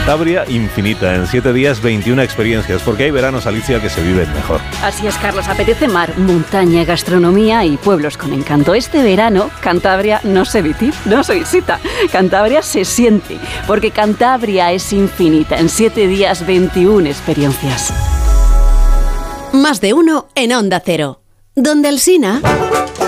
Cantabria infinita. En 7 días, 21 experiencias, porque hay veranos, Alicia, que se viven mejor. Así es, Carlos. Apetece mar, montaña, gastronomía y pueblos con encanto. Este verano, Cantabria no se visita. Cantabria se siente, porque Cantabria es infinita. En 7 días, 21 experiencias. Más de uno en Onda Cero. Donde Alsina.